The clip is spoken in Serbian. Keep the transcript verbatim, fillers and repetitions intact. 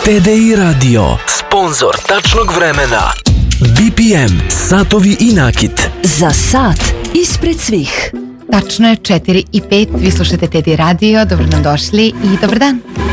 T D I Radio, sponzor tačnog vremena. B P M, satovi i nakit. Za sat ispred svih. Tačno je četiri i pet, vi slušate T D I Radio, dobro nam došli i dobar dan.